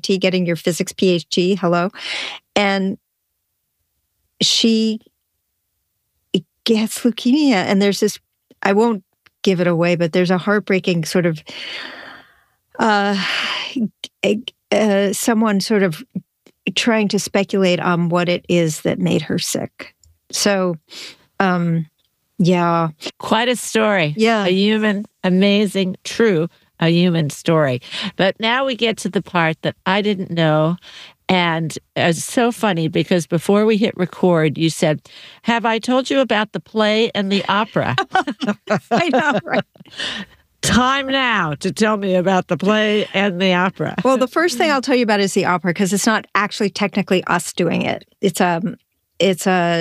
MIT getting your physics PhD. Hello. And she gets leukemia. And there's this, I won't give it away, but there's a heartbreaking sort of, someone sort of trying to speculate on what it is that made her sick. So, yeah. Quite a story. Yeah. A human, amazing, true, a human story. But now we get to the part that I didn't know. And it's so funny because before we hit record, you said, have I told you about the play and the opera? I know, right? Time now to tell me about the play and the opera. Well, the first thing I'll tell you about is the opera, because it's not actually technically us doing it. It's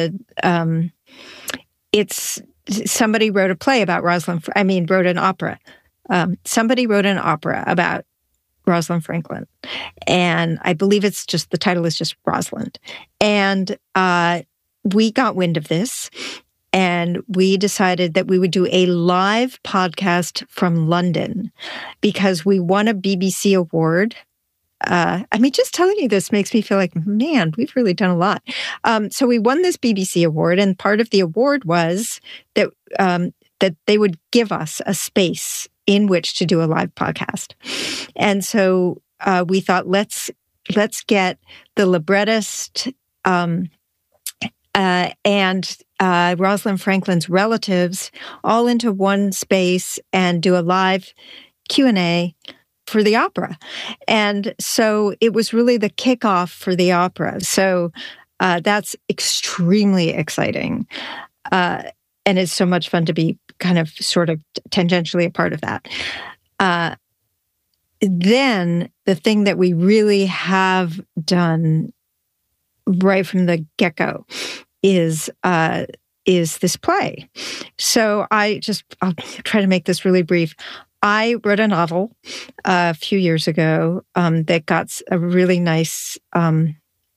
somebody wrote a play about wrote an opera. Somebody wrote an opera about Rosalind Franklin. And I believe the title is just Rosalind. And we got wind of this, and we decided that we would do a live podcast from London because we won a BBC award. Just telling you this makes me feel like, man, we've really done a lot. So we won this BBC award, and part of the award was that they would give us a space in which to do a live podcast. And so we thought, let's get the librettist and Rosalind Franklin's relatives all into one space and do a live Q&A for the opera. And so it was really the kickoff for the opera. So that's extremely exciting. And it's so much fun to be kind of sort of tangentially a part of that. Then the thing that we really have done right from the get-go is this play. So I'll try to make this really brief. I wrote a novel a few years ago that got a really nice, a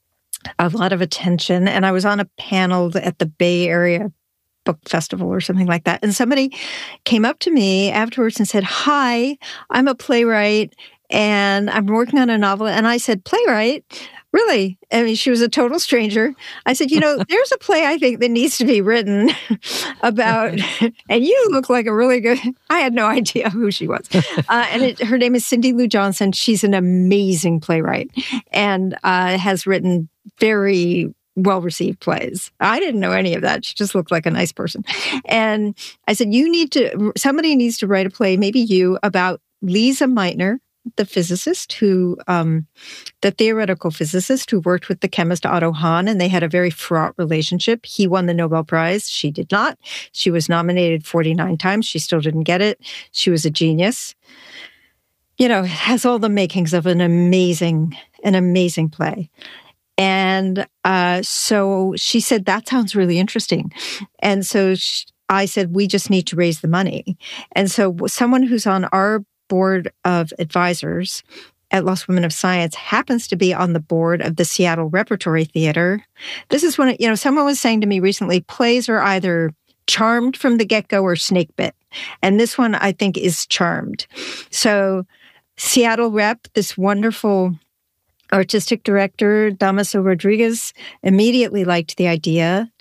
lot of attention. And I was on a panel at the Bay Area Book Festival or something like that. And somebody came up to me afterwards and said, "Hi, I'm a playwright and I'm working on a novel." And I said, "Playwright? Really?" I mean, she was a total stranger. I said, there's a play I think that needs to be written about, and you look like a really good, I had no idea who she was. Her name is Cindy Lou Johnson. She's an amazing playwright and has written very well-received plays. I didn't know any of that. She just looked like a nice person. And I said, somebody needs to write a play, maybe you, about Lisa Meitner, the physicist the theoretical physicist who worked with the chemist Otto Hahn, and they had a very fraught relationship. He won the Nobel Prize. She did not. She was nominated 49 times. She still didn't get it. She was a genius. It has all the makings of an amazing play. And so she said, that sounds really interesting. And so I said, we just need to raise the money. And so someone who's on our board of advisors at Lost Women of Science happens to be on the board of the Seattle Repertory Theater. This is when, someone was saying to me recently, plays are either charmed from the get-go or snake bit. And this one, I think, is charmed. So Seattle Rep, this wonderful artistic director, Damaso Rodriguez, immediately liked the idea.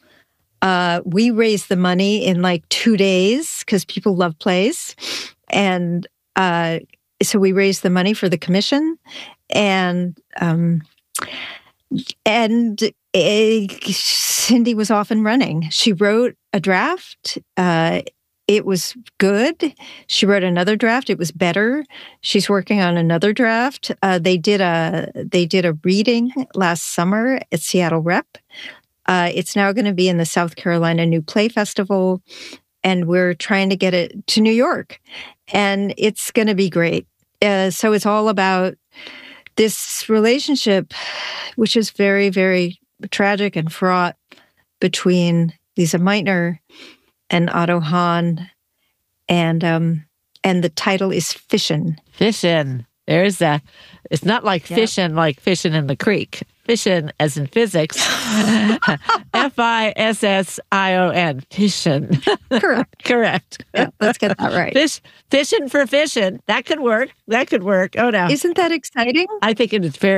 We raised the money in like 2 days because people love plays. And so we raised the money for the commission, and Cindy was off and running. She wrote a draft. It was good. She wrote another draft. It was better. She's working on another draft. They did a reading last summer at Seattle Rep. It's now going to be in the South Carolina New Play Festival, and we're trying to get it to New York. And it's going to be great. So it's all about this relationship, which is very, very tragic and fraught, between Lisa Meitner and Otto Hahn. And the title is Fishin'. Fishin'. There's that. It's not like fishing, like fishing in the creek. Fission, as in physics. Fission. Fission. Correct. Yeah, let's get that right. Fishing for fishing. That could work. Oh, no. Isn't that exciting? I think it is very